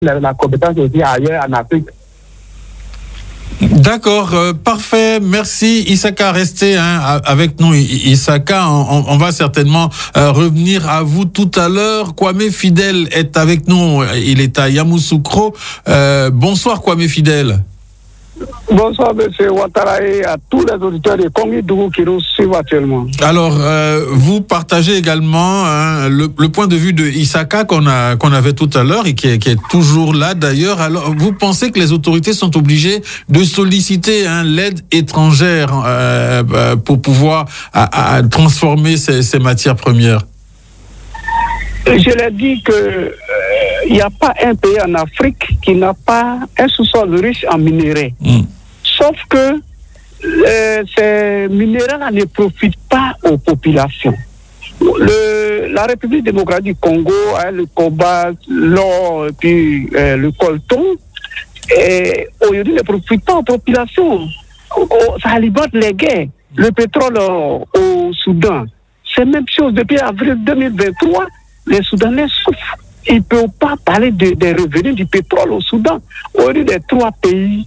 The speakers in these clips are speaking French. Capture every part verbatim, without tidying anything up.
la, la compétence aussi ailleurs en Afrique. D'accord, euh, parfait, merci Issaka, restez hein, avec nous Issaka, on, on va certainement euh, revenir à vous tout à l'heure. Kwame Fidèle est avec nous, il est à Yamoussoukro. Euh, bonsoir Kwame Fidèle. Bonsoir monsieur Ouattara et à tous les auditeurs de Congo qui nous suivent actuellement. Alors, euh, vous partagez également hein, le, le point de vue de Issaka qu'on a qu'on avait tout à l'heure et qui est, qui est toujours là d'ailleurs. Alors, vous pensez que les autorités sont obligées de solliciter hein, l'aide étrangère euh, pour pouvoir à, à transformer ces, ces matières premières? Je l'ai dit que il euh, n'y a pas un pays en Afrique qui n'a pas un sous-sol riche en minéraux. Mm. Sauf que euh, ces minéraux-là ne profitent pas aux populations. Le, la République démocratique du Congo a le cobalt, l'or, et puis euh, le coltan, et aujourd'hui ne profite pas aux populations. Ça alimente les guerres. Le pétrole au, au Soudan, c'est la même chose depuis avril deux mille vingt-trois. Les Soudanais souffrent. Ils ne peuvent pas parler de, des revenus du pétrole au Soudan. Aujourd'hui, les trois pays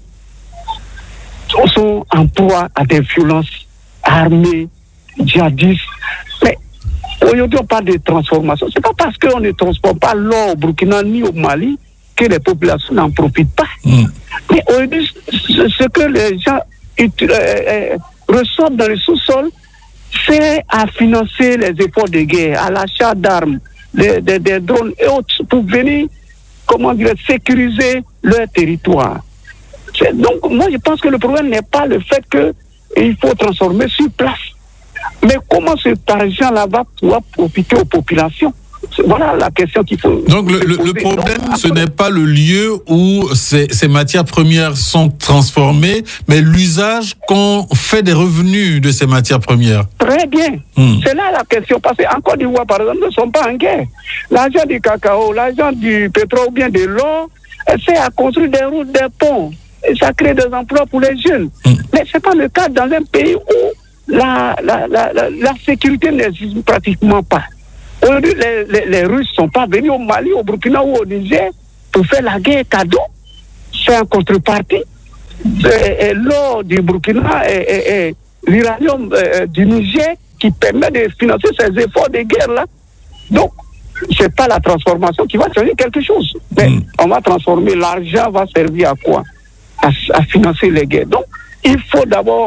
sont en proie à des violences armées, djihadistes. Mais aujourd'hui, on parle de transformation. Ce n'est pas parce qu'on ne transforme pas l'or au Burkina ni au Mali que les populations n'en profitent pas. Mmh. Mais aujourd'hui, ce que les gens euh, euh, reçoivent dans le sous-sol, c'est à financer les efforts de guerre, à l'achat d'armes, Des, des, des drones et autres pour venir, comment dire, sécuriser leur territoire. C'est, donc, moi, je pense que le problème n'est pas le fait qu'il faut transformer sur place. Mais comment cet argent-là va pouvoir profiter aux populations? Voilà la question qu'il faut. Donc, le, le, le problème, Donc, ce n'est pas le lieu où ces, ces matières premières sont transformées, mais l'usage qu'on fait des revenus de ces matières premières. Très bien. Hmm. C'est là la question. Parce qu'en Côte d'Ivoire, par exemple, ne sont pas en guerre. L'argent du cacao, l'argent du pétrole ou bien de l'or, c'est à construire des routes, des ponts. Et ça crée des emplois pour les jeunes. Hmm. Mais ce n'est pas le cas dans un pays où la, la, la, la, la sécurité n'existe pratiquement pas. Aujourd'hui, les, les, les Russes ne sont pas venus au Mali, au Burkina ou au Niger pour faire la guerre cadeau. C'est en contrepartie. Et, et l'or du Burkina et, et, et l'uranium euh, du Niger qui permet de financer ces efforts de guerre-là. Donc, ce n'est pas la transformation qui va changer quelque chose. Mais mmh. on va transformer, l'argent va servir à quoi? à, à financer les guerres. Donc, il faut d'abord,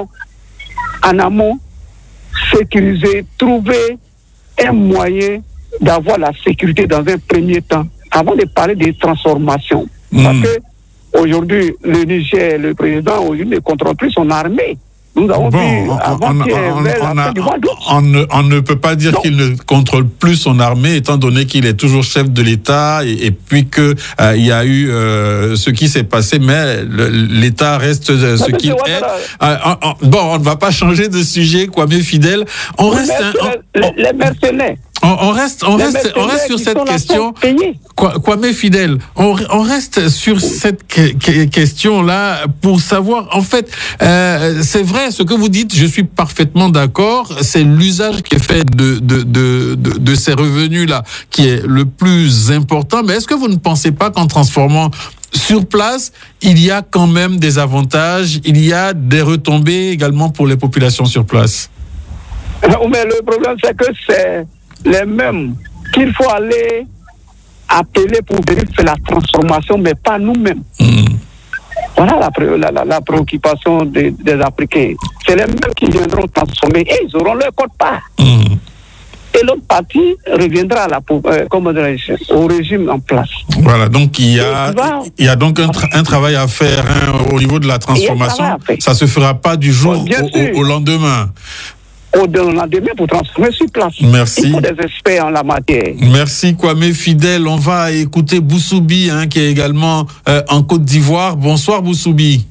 en amont, sécuriser, trouver un moyen d'avoir la sécurité dans un premier temps, avant de parler de transformation. Mmh. Parce que aujourd'hui, le Niger, le président, aujourd'hui, ne contrôle plus son armée. Nous avons bon, vu avant on, on, on, a, on, ne, on ne peut pas dire non. qu'il ne contrôle plus son armée, étant donné qu'il est toujours chef de l'État, et, et puis que euh, il y a eu euh, ce qui s'est passé, mais le, l'État reste euh, ce qu'il est. Euh, on, on, bon, on ne va pas changer de sujet, Kwame Fidèle. On reste. Un, on, les, les mercenaires. On, on reste, on reste, on reste sur cette question. Kwame Fidèle, on, on reste sur cette que, que, question-là pour savoir. En fait, euh, c'est vrai ce que vous dites. Je suis parfaitement d'accord. C'est l'usage qui est fait de de de de, de ces revenus-là qui est le plus important. Mais est-ce que vous ne pensez pas qu'en transformant sur place, il y a quand même des avantages, il y a des retombées également pour les populations sur place? Mais le problème, c'est que c'est les mêmes qu'il faut aller appeler pour venir faire la transformation, mais pas nous-mêmes. Mmh. Voilà la, la, la, la préoccupation des, des Africains. C'est les mêmes qui viendront transformer et ils auront leur quote-part. Mmh. Et l'autre partie reviendra à la, euh, comment au régime en place. Voilà, donc il y a, il y a donc un, tra- un travail à faire hein, au niveau de la transformation. Ça ne se fera pas du jour au, au, au lendemain. Au lendemain pour transformer sur place. Merci. Il faut des experts en la matière. Merci Kwame Fidèle. On va écouter Boussoubi, hein, qui est également euh, en Côte d'Ivoire. Bonsoir Boussoubi.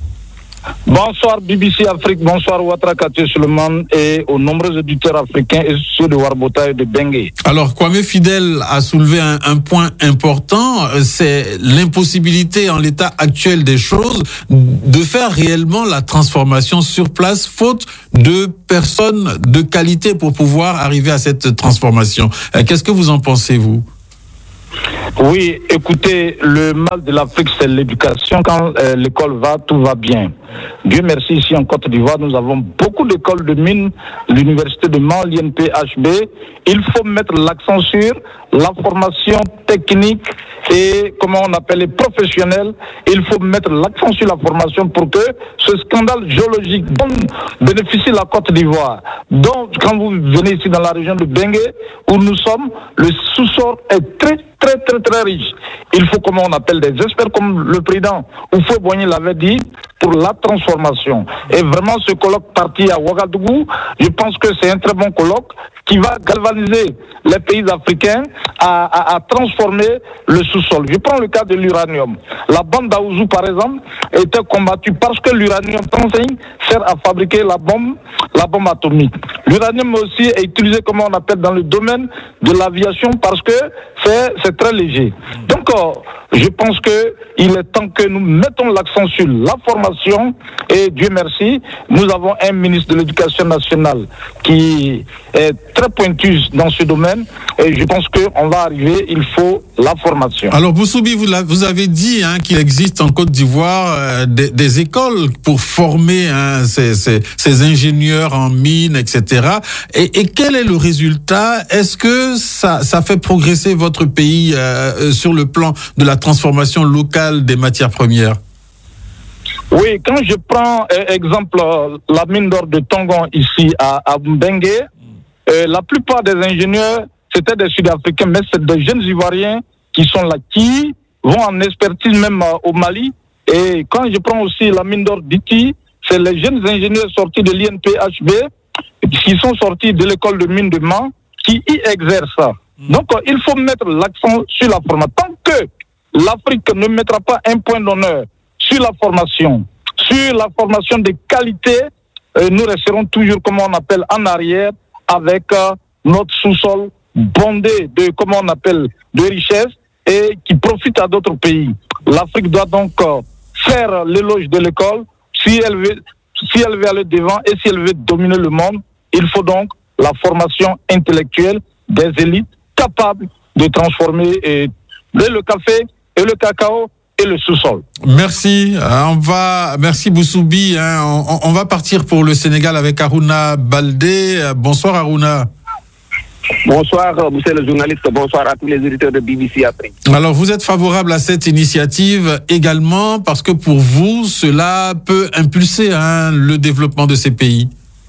Bonsoir B B C Afrique, bonsoir Ouattara Katé Suleiman et aux nombreux auditeurs africains et ceux de Warbota et de Bengue. Alors Kwame Fidèle a soulevé un, un point important, c'est l'impossibilité en l'état actuel des choses de faire réellement la transformation sur place, faute de personnes de qualité pour pouvoir arriver à cette transformation. Qu'est-ce que vous en pensez, vous ? Oui, écoutez, le mal de l'Afrique, c'est l'éducation. Quand euh, l'école va, tout va bien. Dieu merci, ici en Côte d'Ivoire, nous avons beaucoup d'écoles de mines, l'Université de Mans, l'I N P H B. Il faut mettre l'accent sur la formation technique et, comment on appelle, les professionnels. Il faut mettre l'accent sur la formation pour que ce scandale géologique dont bénéficie la Côte d'Ivoire, donc quand vous venez ici dans la région de Bengué, où nous sommes, le sous-sol est très, très, très, très riche. Il faut, comment on appelle, des experts comme le président Houphouët-Boigny l'avait dit, pour la transformation. Et vraiment, ce colloque parti à Ouagadougou, je pense que c'est un très bon colloque qui va galvaniser les pays africains à, à, à transformer le sous-sol. Je prends le cas de l'uranium. La bande d'Aouzou, par exemple, était combattue parce que l'uranium sert à fabriquer la bombe, la bombe atomique. L'uranium aussi est utilisé, comme on appelle, dans le domaine de l'aviation parce que c'est, c'est très léger. Donc, euh, je pense que il est temps que nous mettons l'accent sur la formation et Dieu merci, nous avons un ministre de l'Éducation nationale qui est très pointu dans ce domaine et je pense qu'on va arriver, il faut la formation. Alors Boussoubi, vous, vous avez dit hein, qu'il existe en Côte d'Ivoire euh, des, des écoles pour former hein, ces, ces, ces ingénieurs en mines, et cetera. Et, et quel est le résultat? Est-ce que ça, ça fait progresser votre pays euh, sur le plan de la transformation locale des matières premières? Oui, quand je prends euh, exemple euh, la mine d'or de Tongon ici à, à Mbengue, euh, la plupart des ingénieurs c'était des Sud-Africains, mais c'est des jeunes Ivoiriens qui sont là, qui vont en expertise même euh, au Mali. Et quand je prends aussi la mine d'or d'Iti, c'est les jeunes ingénieurs sortis de l'I N P H B qui sont sortis de l'école de mine de Mans qui y exercent. Donc euh, il faut mettre l'accent sur la formation. Tant que l'Afrique ne mettra pas un point d'honneur sur la formation, sur la formation de qualité, euh, nous resterons toujours, comme on appelle, en arrière avec euh, notre sous-sol bondé de, comment on appelle, de richesses et qui profite à d'autres pays. L'Afrique doit donc euh, faire l'éloge de l'école si elle veut, si elle veut aller devant et si elle veut dominer le monde. Il faut donc la formation intellectuelle des élites capables de transformer et, le café et le cacao et le sous-sol. Merci. On va, merci Boussoubi. Hein. On, on va partir pour le Sénégal avec Harouna Baldé. Bonsoir Harouna. Bonsoir, monsieur le journaliste. Bonsoir à tous les auditeurs de B B C Afrique. Alors, vous êtes favorable à cette initiative également parce que pour vous, cela peut impulser hein, le développement de ces pays.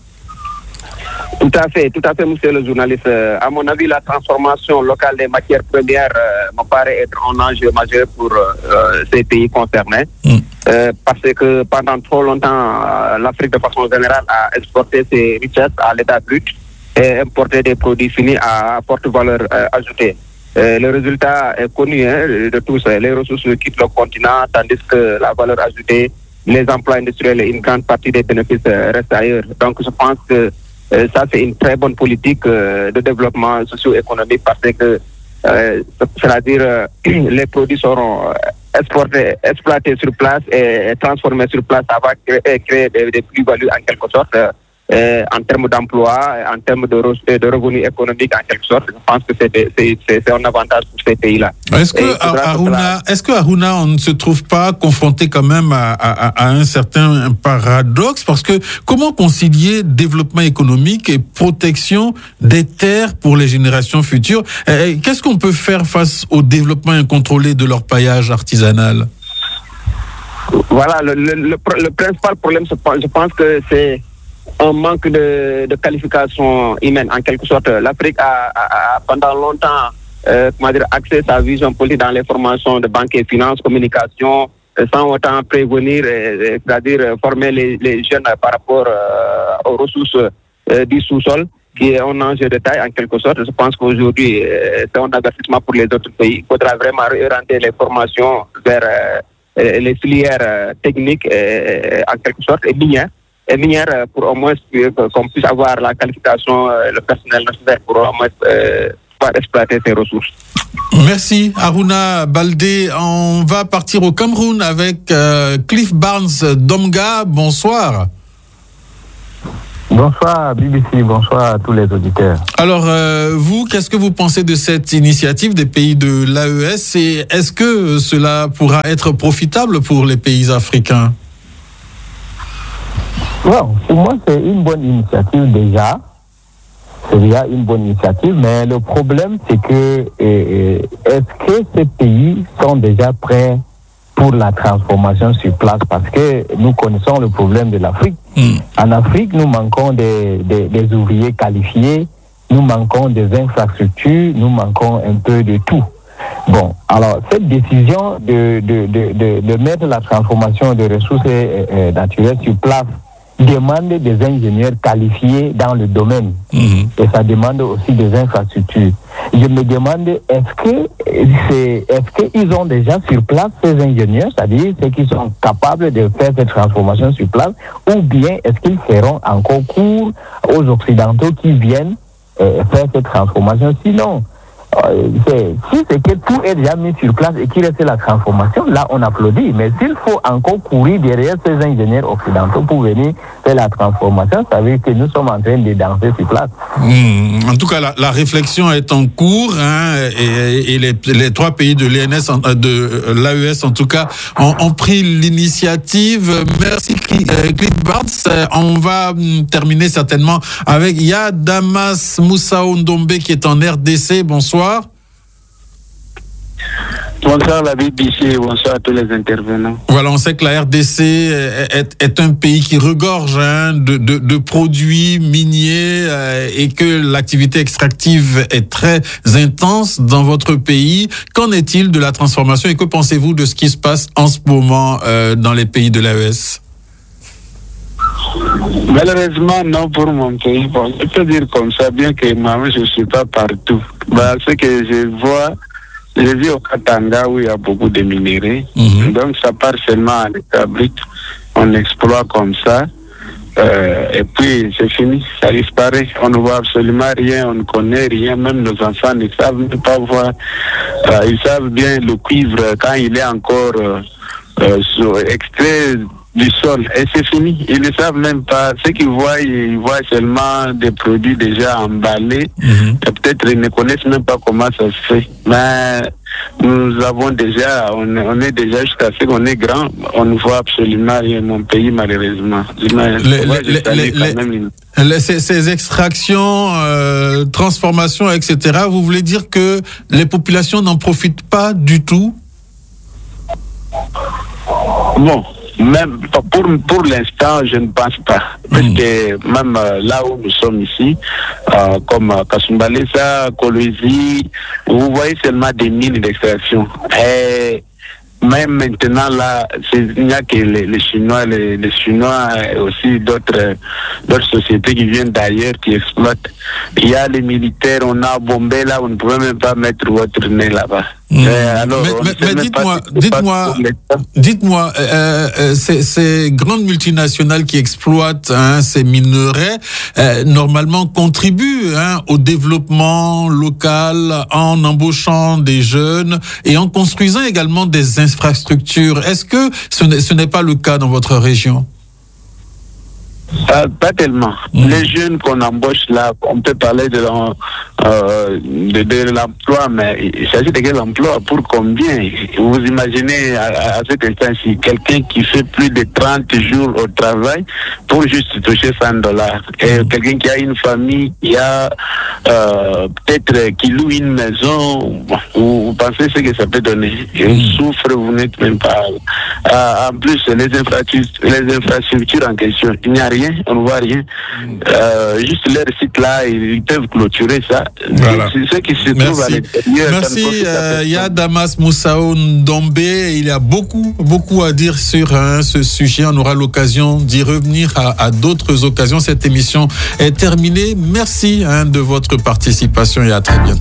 Tout à fait, tout à fait, monsieur le journaliste. À mon avis, la transformation locale des matières premières euh, me paraît être un enjeu majeur pour euh, ces pays concernés. Mm. Euh, parce que pendant trop longtemps, euh, l'Afrique de façon générale a exporté ses richesses à l'état brut et importer des produits finis à forte valeur euh, ajoutée. Euh, le résultat est connu hein, de tous. Les ressources quittent le continent, tandis que la valeur ajoutée, les emplois industriels et une grande partie des bénéfices euh, restent ailleurs. Donc je pense que euh, ça c'est une très bonne politique euh, de développement socio-économique parce que, euh, c'est-à-dire euh, les produits seront exportés, exploités sur place et, et transformés sur place avant de créer, créer des, des plus-values en quelque sorte. Euh, Euh, en termes d'emploi, en termes de, re- de revenus économiques en quelque sorte, je pense que c'est, c'est, c'est, c'est un avantage pour ces pays-là. Est-ce que, Harouna, est-ce que Harouna, on ne se trouve pas confronté quand même à, à, à un certain paradoxe? Parce que comment concilier développement économique et protection des terres pour les générations futures? Et qu'est-ce qu'on peut faire face au développement incontrôlé de leur paillage artisanal? Voilà, le, le, le, le principal problème, je pense que c'est un manque de, de qualification humaine, en quelque sorte. L'Afrique a, a, a pendant longtemps euh, comment dire, axé sa vision politique dans les formations de banque et finances, communication, euh, sans autant prévenir, euh, c'est-à-dire former les, les jeunes par rapport euh, aux ressources euh, du sous-sol, qui est un enjeu de taille, en quelque sorte. Je pense qu'aujourd'hui, euh, c'est un avertissement pour les autres pays. Il faudra vraiment orienter les formations vers euh, les filières euh, techniques, euh, en quelque sorte, et minières. Et minière pour au moins qu'on puisse avoir la qualification, le personnel nécessaire pour au moins euh, pouvoir exploiter ces ressources. Merci Harouna Baldé. On va partir au Cameroun avec euh, Cliff Barnes Domga. Bonsoir. Bonsoir B B C, bonsoir à tous les auditeurs. Alors, euh, vous, qu'est-ce que vous pensez de cette initiative des pays de l'A E S et est-ce que cela pourra être profitable pour les pays africains? Bon, pour moi, c'est une bonne initiative déjà. C'est déjà une bonne initiative, mais le problème, c'est que euh, est-ce que ces pays sont déjà prêts pour la transformation sur place? Parce que nous connaissons le problème de l'Afrique. Mm. En Afrique, nous manquons des, des, des ouvriers qualifiés, nous manquons des infrastructures, nous manquons un peu de tout. Bon, alors cette décision de, de, de, de, de mettre la transformation des ressources euh, naturelles sur place demande des ingénieurs qualifiés dans le domaine. Mmh. Et ça demande aussi des infrastructures. Je me demande, est-ce que c'est, est-ce qu'ils ont déjà sur place ces ingénieurs, c'est-à-dire ceux qui sont capables de faire cette transformation sur place, ou bien est-ce qu'ils feront encore cours aux Occidentaux qui viennent euh, faire cette transformation? Sinon, euh, c'est, si c'est que tout est déjà mis sur place et qu'il reste la transformation, là on applaudit. Mais s'il faut encore courir derrière ces ingénieurs occidentaux pour venir faire la transformation, ça veut dire que nous sommes en train de danser sur place. Mmh. En tout cas, la, la réflexion est en cours, hein, et, et les, les trois pays de l'E N S, de l'A E S en tout cas, ont, ont pris l'initiative. Merci Clint Barthes. On va terminer certainement avec Yadamas Moussao Ndombe qui est en R D C. Bonsoir. Bonsoir la B B C, bonsoir à tous les intervenants. Voilà, on sait que la R D C est, est un pays qui regorge hein, de, de, de produits miniers euh, et que l'activité extractive est très intense dans votre pays. Qu'en est-il de la transformation et que pensez-vous de ce qui se passe en ce moment euh, dans les pays de l'A E S? Malheureusement, non pour mon pays. Bon, je peux dire comme ça, bien que moi, je ne suis pas partout. Bah, ce que je vois, je vis au Katanga où il y a beaucoup de minerais. Mm-hmm. Donc, ça part seulement à l'état brut. On exploite comme ça. Euh, et puis, c'est fini. Ça disparaît. On ne voit absolument rien. On ne connaît rien. Même nos enfants ne savent même pas voir. Euh, ils savent bien le cuivre quand il est encore euh, euh, extrait du sol. Et c'est fini. Ils ne savent même pas. Ce qu'ils voient, ils voient seulement des produits déjà emballés. Mm-hmm. Et peut-être ils ne connaissent même pas comment ça se fait. Mais nous avons déjà, on, on est déjà jusqu'à ce qu'on est grand, on ne voit absolument rien mon pays, malheureusement. Mais, les, moi, les, les, les, une... les, ces, ces extractions, euh, transformations, et cetera, vous voulez dire que les populations n'en profitent pas du tout? Bon. Même pour, pour l'instant, je ne pense pas. Parce mmh. que même euh, là où nous sommes ici, euh, comme euh, Kasumbalesa, Kolwezi, vous voyez seulement des mines d'extraction. Et même maintenant, là, il n'y a que les, les Chinois, les, les Chinois et aussi d'autres, d'autres sociétés qui viennent d'ailleurs qui exploitent. Il y a les militaires, on a bombé là, on ne pouvait même pas mettre votre nez là-bas. Mmh. Alors, mais mais, mais dites-moi, dites-moi, dites-moi, euh, euh, ces, ces grandes multinationales qui exploitent hein, ces minerais, euh, normalement contribuent hein, au développement local en embauchant des jeunes et en construisant également des infrastructures. Est-ce que ce n'est, ce n'est pas le cas dans votre région? Euh, pas tellement. Mmh. Les jeunes qu'on embauche là, on peut parler de, euh, de, de l'emploi, mais il s'agit de quel emploi? Pour combien? Vous imaginez à, à cet instant-ci, quelqu'un qui fait plus de trente jours au travail pour juste toucher cent dollars. Et mmh. quelqu'un qui a une famille, qui a euh, peut-être qui loue une maison, vous, vous pensez ce que ça peut donner? Il mmh. souffre, vous n'êtes même pas. Euh, en plus, les infrastructures, les infrastructures en question, il n'y a rien. On ne voit rien. Euh, juste leur site là, ils peuvent clôturer ça. Voilà. C'est ce qui se Merci. trouve à l'intérieur. Merci, euh, Yadamas Moussao Ndombe. Il y a beaucoup, beaucoup à dire sur hein, ce sujet. On aura l'occasion d'y revenir à, à d'autres occasions. Cette émission est terminée. Merci hein, de votre participation et à très bientôt.